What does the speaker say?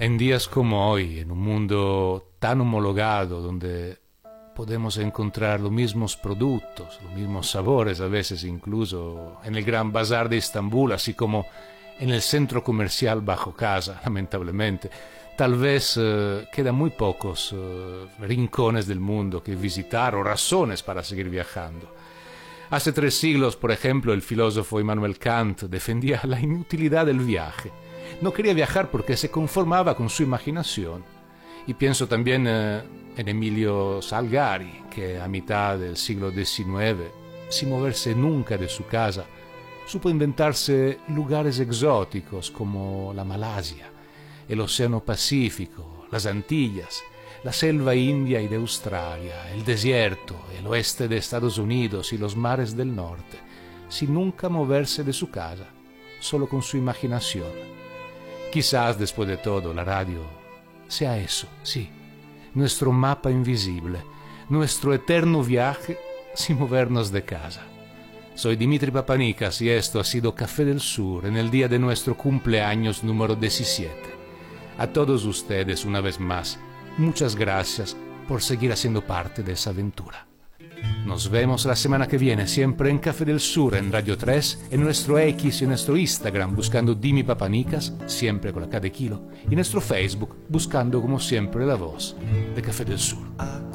En días como hoy, en un mundo tan homologado, donde podemos encontrar los mismos productos, los mismos sabores, a veces incluso en el Gran Bazar de Estambul, así como en el centro comercial bajo casa, lamentablemente. Tal vez quedan muy pocos rincones del mundo que visitar o razones para seguir viajando. Hace 3 siglos, por ejemplo, el filósofo Immanuel Kant defendía la inutilidad del viaje. No quería viajar porque se conformaba con su imaginación. Y pienso también en Emilio Salgari, que a mitad del siglo XIX, sin moverse nunca de su casa, supo inventarse lugares exóticos como la Malasia, el Océano Pacífico, las Antillas, la selva india y de Australia, el desierto, el oeste de Estados Unidos y los mares del norte, sin nunca moverse de su casa, solo con su imaginación. Quizás, después de todo, la radio sea eso, sí, nuestro mapa invisible, nuestro eterno viaje sin movernos de casa. Soy Dimitri Papanikas y esto ha sido Café del Sur en el día de nuestro cumpleaños número 17. A todos ustedes, una vez más, muchas gracias por seguir haciendo parte de esa aventura. Nos vemos la semana que viene, siempre en Café del Sur, en Radio 3, en nuestro X y en nuestro Instagram, buscando Dimi Papanikas, siempre con la K de kilo, y en nuestro Facebook, buscando como siempre la voz de Café del Sur.